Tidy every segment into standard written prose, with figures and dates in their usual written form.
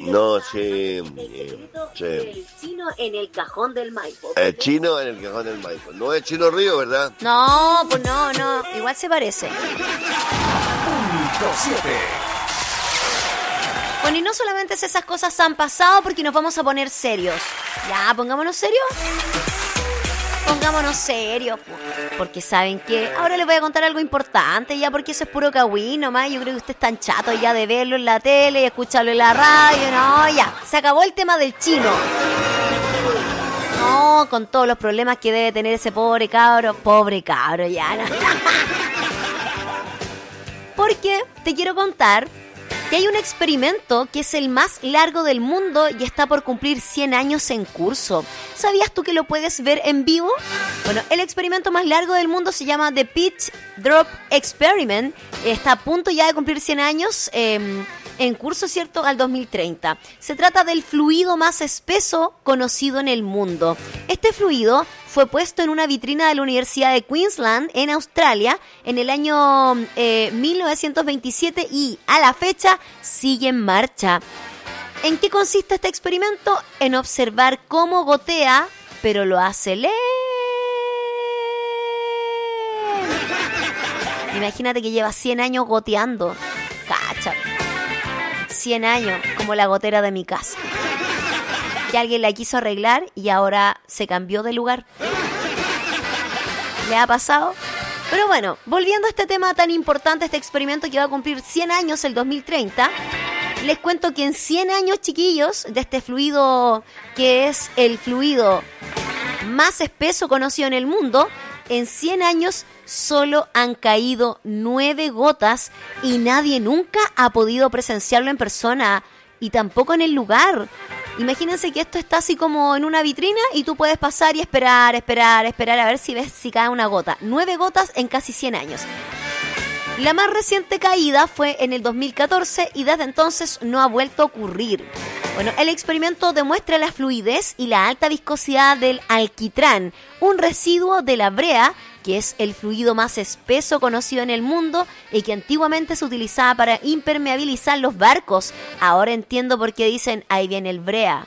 No, sí. Sí. El chino en el cajón del Maipo. El chino en el cajón del Maipo. No es Chino Río, ¿verdad? No, pues no. Igual se parece. Punto 7. Bueno, y no solamente esas cosas han pasado porque nos vamos a poner serios. Ya, pongámonos serios. Pongámonos serios, porque ¿saben qué? Ahora les voy a contar algo importante, ya, porque eso es puro cagüín nomás. Yo creo que ustedes están chatos ya de verlo en la tele y escucharlo en la radio. No, ya, se acabó el tema del chino. No, con todos los problemas que debe tener ese pobre cabro, ya. No. Porque te quiero contar que hay un experimento que es el más largo del mundo y está por cumplir 100 años en curso. ¿Sabías tú que lo puedes ver en vivo? Bueno, el experimento más largo del mundo se llama The Pitch Drop Experiment. Está a punto ya de cumplir 100 años en curso, ¿cierto? Al 2030. Se trata del fluido más espeso conocido en el mundo. Este fluido fue puesto en una vitrina de la Universidad de Queensland en Australia en el año 1927 y a la fecha sigue en marcha. ¿En qué consiste este experimento? En observar cómo gotea, pero lo hace lento. Imagínate que lleva 100 años goteando. Cacha. 100 años, como la gotera de mi casa. Que alguien la quiso arreglar y ahora se cambió de lugar. ¿Le ha pasado? Pero bueno, volviendo a este tema tan importante, este experimento que va a cumplir 100 años el 2030, les cuento que en 100 años, chiquillos, de este fluido que es el fluido más espeso conocido en el mundo, en 100 años solo han caído 9 gotas y nadie nunca ha podido presenciarlo en persona y tampoco en el lugar. Imagínense que esto está así como en una vitrina y tú puedes pasar y esperar a ver si cae una gota. 9 gotas en casi 100 años. La más reciente caída fue en el 2014 y desde entonces no ha vuelto a ocurrir. Bueno, el experimento demuestra la fluidez y la alta viscosidad del alquitrán, un residuo de la brea, que es el fluido más espeso conocido en el mundo y que antiguamente se utilizaba para impermeabilizar los barcos. Ahora entiendo por qué dicen, ahí viene el brea.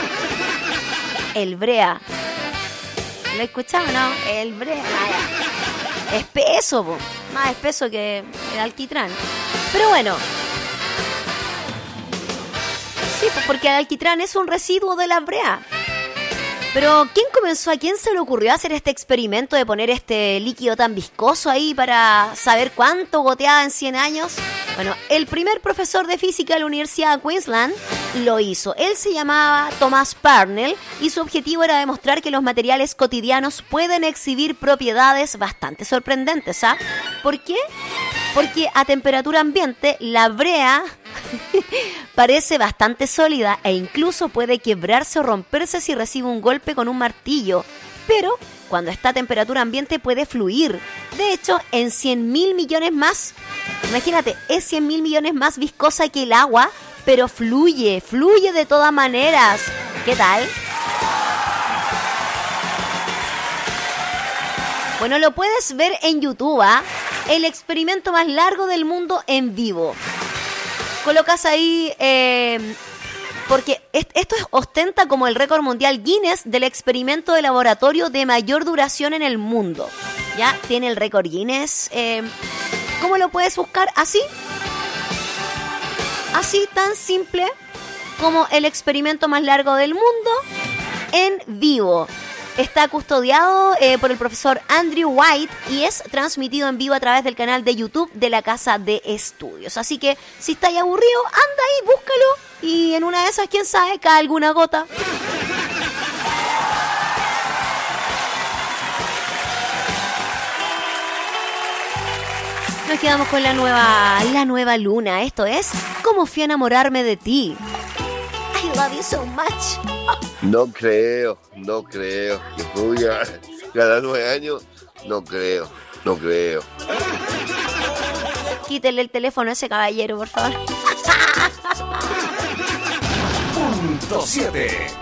El brea. ¿Lo escuchamos, no? El brea. Espeso, po. Más espeso que el alquitrán. Pero bueno. Sí, pues porque el alquitrán es un residuo de la brea. Pero ¿a quién se le ocurrió hacer este experimento de poner este líquido tan viscoso ahí para saber cuánto goteaba en 100 años? Bueno, el primer profesor de física de la Universidad de Queensland lo hizo. Él se llamaba Thomas Parnell y su objetivo era demostrar que los materiales cotidianos pueden exhibir propiedades bastante sorprendentes, ¿sabes? ¿Por qué? Porque a temperatura ambiente la brea parece bastante sólida e incluso puede quebrarse o romperse si recibe un golpe con un martillo. Pero cuando está a temperatura ambiente puede fluir. De hecho, en 100.000 millones más, imagínate, es 100.000 millones más viscosa que el agua, pero fluye de todas maneras. ¿Qué tal? Bueno, lo puedes ver en YouTube, ¿eh? El experimento más largo del mundo en vivo. Colocas ahí, porque esto ostenta como el récord mundial Guinness del experimento de laboratorio de mayor duración en el mundo. Ya tiene el récord Guinness. ¿Cómo lo puedes buscar? Así tan simple como el experimento más largo del mundo en vivo. Está custodiado por el profesor Andrew White y es transmitido en vivo a través del canal de YouTube de la Casa de Estudios. Así que si estáis aburrido, anda ahí, búscalo y en una de esas, quién sabe, cae alguna gota. Nos quedamos con la nueva luna. Esto es ¿Cómo fui a enamorarme de ti? I love you so much. No creo que fluya cada 9 años. No creo. Quítele el teléfono a ese caballero, por favor. Punto 7.